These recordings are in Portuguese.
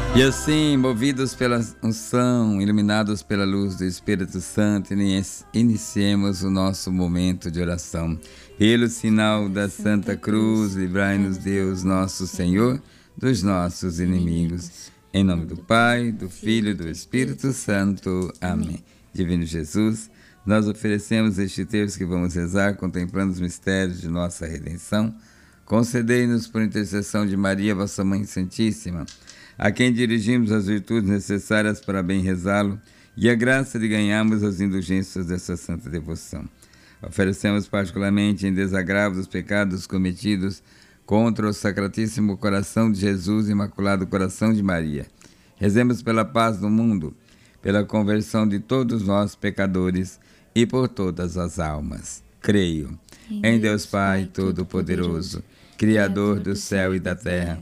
E assim, movidos pela unção, iluminados pela luz do Espírito Santo, iniciemos o nosso momento de oração. Pelo sinal da Santa Cruz, livrai-nos Deus, nosso Senhor, dos nossos inimigos. Em nome do Pai, do Filho e do Espírito Santo. Amém. Divino Jesus, nós oferecemos este terço que vamos rezar, contemplando os mistérios de nossa redenção. Concedei-nos, por intercessão de Maria, vossa Mãe Santíssima, a quem dirigimos as virtudes necessárias para bem rezá-lo, e a graça de ganharmos as indulgências dessa santa devoção. Oferecemos particularmente em desagravo dos pecados cometidos contra o Sacratíssimo Coração de Jesus e Imaculado Coração de Maria. Rezemos pela paz do mundo, pela conversão de todos nós pecadores e por todas as almas. Creio em Deus Pai Todo-Poderoso, Criador do céu e da terra,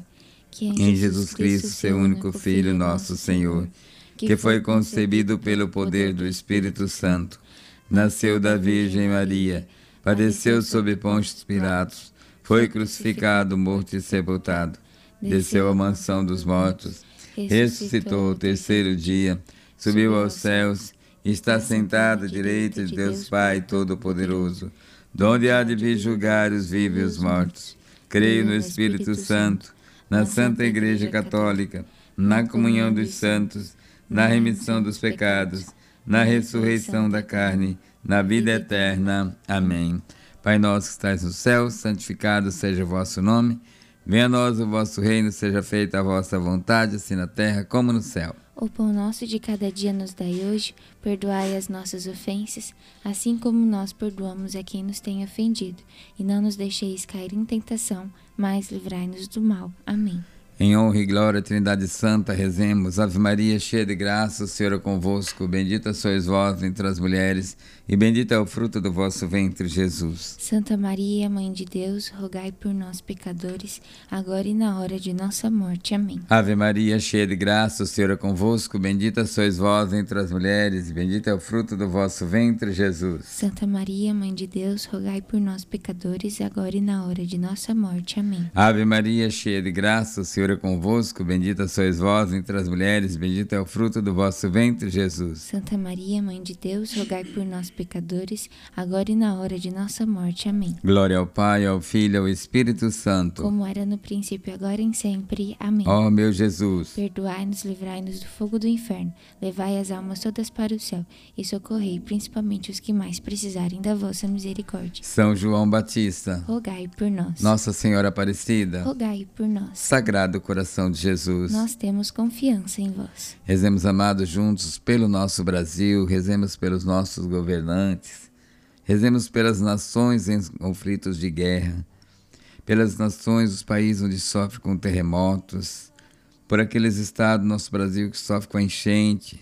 em Jesus Cristo, seu único Filho, nosso Senhor, que foi concebido pelo poder do Espírito Santo, nasceu da Virgem Maria, padeceu sob Pôncio Pilatos, foi crucificado, morto e sepultado, desceu à mansão dos mortos, ressuscitou ao terceiro dia, subiu aos céus, e está sentado à direita de Deus Pai Todo-Poderoso, donde há de vir julgar os vivos e os mortos. Creio no Espírito Santo, na Santa Igreja Católica, na comunhão dos santos, na remissão dos pecados, na ressurreição da carne, na vida eterna. Amém. Pai nosso que estais no céu, santificado seja o vosso nome. Venha a nós o vosso reino, seja feita a vossa vontade, assim na terra como no céu. O pão nosso de cada dia nos dai hoje, perdoai as nossas ofensas, assim como nós perdoamos a quem nos tem ofendido. E não nos deixeis cair em tentação, mas livrai-nos do mal. Amém. Em honra e glória à Trindade Santa, rezemos. Ave Maria, cheia de graça, o Senhor é convosco. Bendita sois vós entre as mulheres, e bendito é o fruto do vosso ventre, Jesus. Santa Maria, Mãe de Deus, rogai por nós, pecadores, agora e na hora de nossa morte. Amém. Ave Maria, cheia de graça, o Senhor é convosco. Bendita sois vós entre as mulheres, e bendito é o fruto do vosso ventre, Jesus. Santa Maria, Mãe de Deus, rogai por nós, pecadores, agora e na hora de nossa morte. Amém. Ave Maria, cheia de graça, o Senhor é convosco, bendita sois vós entre as mulheres, bendito é o fruto do vosso ventre, Jesus. Santa Maria, Mãe de Deus, rogai por nós, pecadores, agora e na hora de nossa morte. Amém. Glória ao Pai, ao Filho e ao Espírito Santo. Como era no princípio, agora e sempre. Amém. Ó meu Jesus, perdoai-nos, livrai-nos do fogo do inferno, levai as almas todas para o céu e socorrei principalmente os que mais precisarem da vossa misericórdia. São João Batista, rogai por nós. Nossa Senhora Aparecida, rogai por nós. Sagrado Coração de Jesus, nós temos confiança em vós. Rezemos, amados, juntos pelo nosso Brasil, rezemos pelos nossos governantes, rezemos pelas nações em conflitos de guerra, pelas nações, os países onde sofrem com terremotos, por aqueles estados do nosso Brasil que sofrem com a enchente,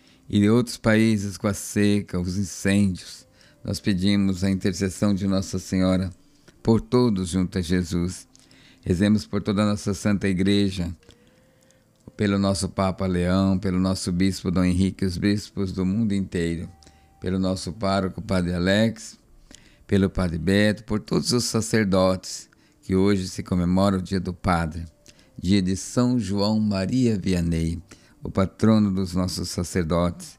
e outros países com a seca, os incêndios. Nós pedimos a intercessão de Nossa Senhora por todos junto a Jesus. Rezemos por toda a nossa Santa Igreja, pelo nosso Papa Leão, pelo nosso Bispo Dom Henrique, os bispos do mundo inteiro, pelo nosso pároco Padre Alex, pelo Padre Beto, por todos os sacerdotes que hoje se comemora o Dia do Padre, dia de São João Maria Vianney, o patrono dos nossos sacerdotes,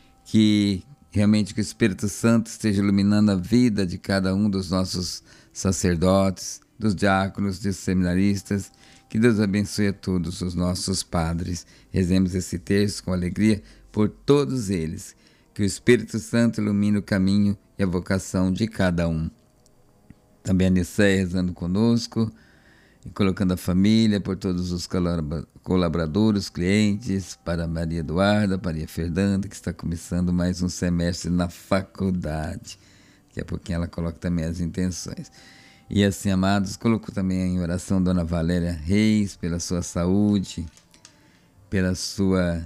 que realmente que o Espírito Santo esteja iluminando a vida de cada um dos nossos sacerdotes, dos diáconos, dos seminaristas, que Deus abençoe a todos os nossos padres. Rezemos esse terço com alegria por todos eles, que o Espírito Santo ilumine o caminho e a vocação de cada um. Também a Nicéia rezando conosco, e colocando a família, por todos os colaboradores, clientes, para Maria Eduarda, Maria Fernanda, que está começando mais um semestre na faculdade. Daqui a pouquinho ela coloca também as intenções. E assim, amados, coloco também em oração Dona Valéria Reis, pela sua saúde, pela sua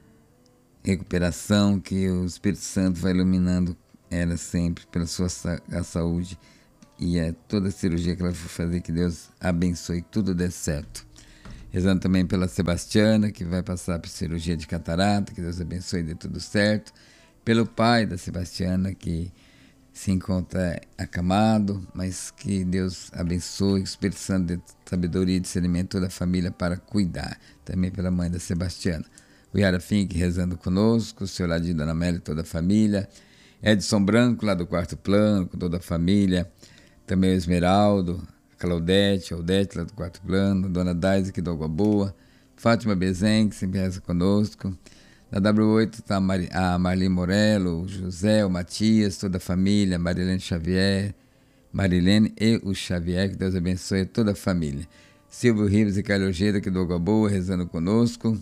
recuperação, que o Espírito Santo vai iluminando ela sempre, pela sua saúde, e toda a cirurgia que ela for fazer, que Deus abençoe, que tudo dê certo. Rezando também pela Sebastiana, que vai passar por cirurgia de catarata, que Deus abençoe e dê tudo certo. Pelo pai da Sebastiana, que se encontra acamado, mas que Deus abençoe, o Espírito Santo dê sabedoria e discernimento toda a família para cuidar, também pela mãe da Sebastiana. O Yara Fink rezando conosco, o seu Ladinho, Dona Amélia e toda a família. Edson Branco, lá do quarto plano, com toda a família. Também o Esmeraldo, a Claudete, a Odete, lá do quarto plano. Dona Daisy, aqui do Água Boa. Fátima Bezen, que sempre reza conosco. Na W8 está a Marli Morello, o José, o Matias, toda a família. Marilene Xavier, Marilene e o Xavier, que Deus abençoe toda a família. Silvio Ribas e Carlos Ojeda, aqui do Água Boa, rezando conosco.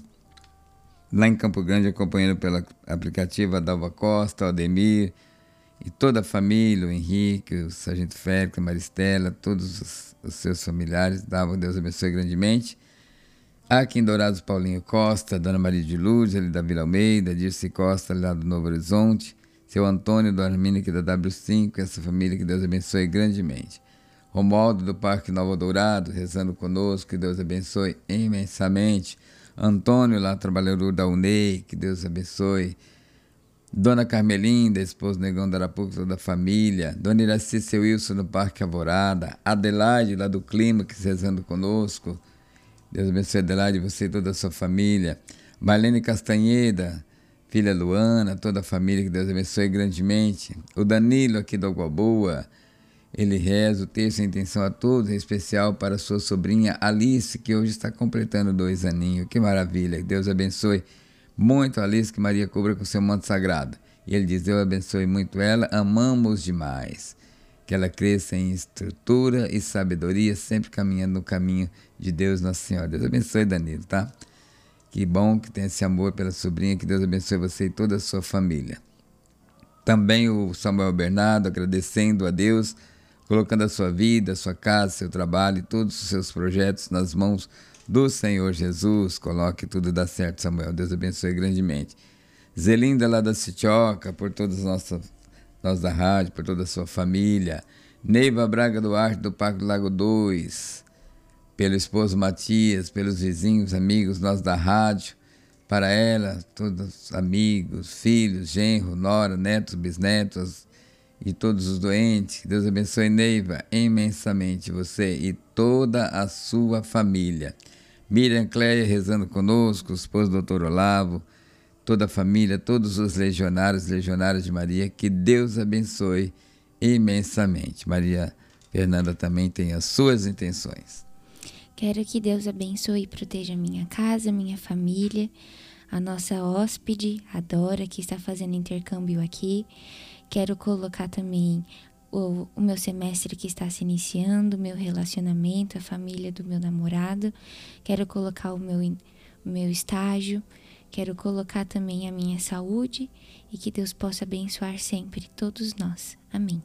Lá em Campo Grande, acompanhando pelo aplicativo, a Dalva Costa, o Ademir e toda a família, o Henrique, o Sargento Félix, a Maristela, todos os seus familiares. Dalva, Deus abençoe grandemente. Aqui em Dourados, Paulinho Costa, Dona Maria de Lourdes, ali da Vila Almeida, Dirce Costa, lá do Novo Horizonte, seu Antônio do Armínio, aqui da W5, essa família, que Deus abençoe grandemente. Romualdo do Parque Nova Dourado, rezando conosco, que Deus abençoe imensamente. Antônio, lá trabalhador da UNEI, que Deus abençoe. Dona Carmelinda, esposa do Negão da Arapuca, toda a família. Dona Iraci, seu Wilson, no Parque Alvorada. Adelaide, lá do Clímax, rezando conosco. Deus abençoe, Adelaide, você e toda a sua família. Marlene Castanheda, filha Luana, toda a família, que Deus abençoe grandemente. O Danilo, aqui do Água Boa, ele reza o texto em intenção a todos, em especial para sua sobrinha Alice, que hoje está completando 2 aninhos. Que maravilha, Deus abençoe muito a Alice, que Maria cubra com seu manto sagrado. E ele diz, Deus abençoe muito ela, amamos demais. Que ela cresça em estrutura e sabedoria, sempre caminhando no caminho de Deus Nossa Senhora. Deus abençoe, Danilo, tá? Que bom que tem esse amor pela sobrinha, que Deus abençoe você e toda a sua família. Também o Samuel Bernardo, agradecendo a Deus, colocando a sua vida, a sua casa, seu trabalho e todos os seus projetos nas mãos do Senhor Jesus. Coloque tudo dar certo, Samuel. Deus abençoe grandemente. Zelinda, lá da Sitioca, por todos nós da rádio, por toda a sua família. Neiva Braga Duarte, do Parque do Lago 2. Pelo esposo Matias, pelos vizinhos, amigos, nós da rádio. Para ela, todos amigos, filhos, genro, nora, netos, bisnetos e todos os doentes. Deus abençoe, Neiva, imensamente você e toda a sua família. Miriam Cléia rezando conosco, o esposo do Dr. Olavo, toda a família, todos os legionários, legionárias de Maria, que Deus abençoe imensamente. Maria Fernanda também tem as suas intenções. Quero que Deus abençoe e proteja minha casa, minha família, a nossa hóspede, a Dora, que está fazendo intercâmbio aqui. Quero colocar também o meu semestre que está se iniciando, o meu relacionamento, a família do meu namorado. Quero colocar o meu estágio. Quero colocar também a minha saúde e que Deus possa abençoar sempre todos nós. Amém.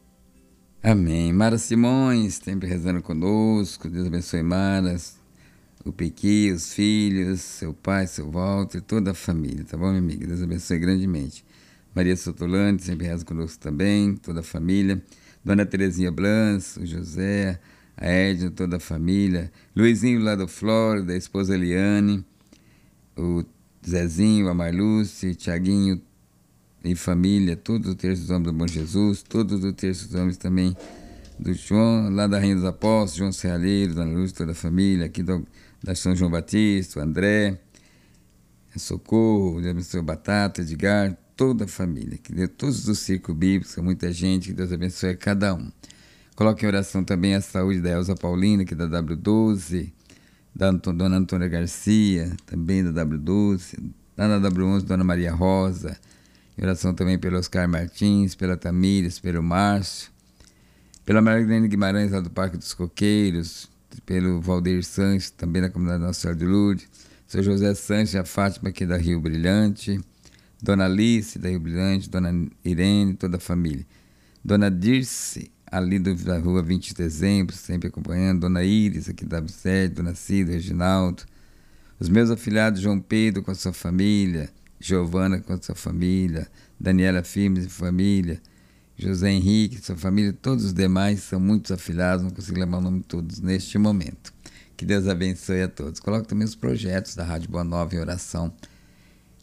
Amém. Mara Simões, sempre rezando conosco. Deus abençoe Mara, o Pequi, os filhos, seu pai, seu Walter, toda a família, tá bom, minha amiga? Deus abençoe grandemente. Maria Sotolante, sempre reza conosco também, toda a família. Dona Terezinha Blanc, o José, a Edna, toda a família. Luizinho, lá do Flórida, a esposa Eliane, o Zezinho, a Marluce, Tiaguinho e família, todos os terços dos homens do Bom Jesus, todos os terços dos homens também do João, lá da Rainha dos Apóstolos, João Serralheiro, Dona Luz, toda a família, aqui da São João Batista, o André, a Socorro, Deus abençoe Batata, Edgar, toda a família, que Deus, todos os círculos bíblicos, muita gente, que Deus abençoe a cada um. Coloque em oração também a saúde da Elza Paulina, que é da W12, da Dona Antônia Garcia, também da W12, lá na W11, Dona Maria Rosa, em oração também pelo Oscar Martins, pela Tamires, pelo Márcio, pela Marlene Guimarães, lá do Parque dos Coqueiros, pelo Valdeir Sanches, também da comunidade Nossa Senhora de Lourdes, seu José Sanches, a Fátima, aqui da Rio Brilhante, Dona Alice, da Rio Brilhante, Dona Irene, toda a família, Dona Dirce, ali da rua 20 de dezembro, sempre acompanhando, Dona Iris, aqui da W7, Dona Cida, Reginaldo, os meus afilhados, João Pedro com a sua família, Giovana com a sua família, Daniela Firmes e família, José Henrique, sua família, todos os demais, são muitos afilhados, não consigo lembrar o nome de todos neste momento. Que Deus abençoe a todos. Coloque também os projetos da Rádio Boa Nova em oração.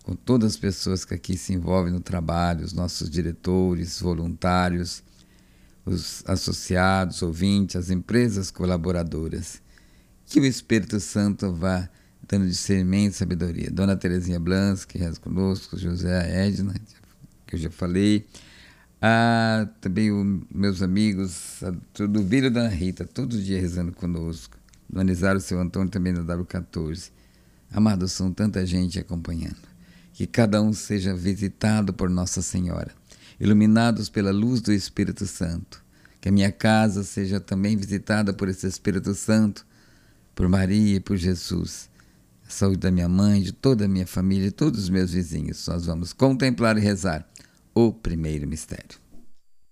com todas as pessoas que aqui se envolvem no trabalho, os nossos diretores, voluntários, os associados, ouvintes, as empresas colaboradoras. Que o Espírito Santo vá dando discernimento e sabedoria. Dona Terezinha Blanc, que reza conosco, José Edna, que eu já falei. Também os meus amigos do Vídeo da Rita, todo dia rezando conosco. Dona Isara, o seu Antônio também da W14. Amados, são tanta gente acompanhando. Que cada um seja visitado por Nossa Senhora, iluminados pela luz do Espírito Santo. Que a minha casa seja também visitada por esse Espírito Santo, por Maria e por Jesus. A saúde da minha mãe, de toda a minha família, de todos os meus vizinhos. Nós vamos contemplar e rezar o primeiro mistério.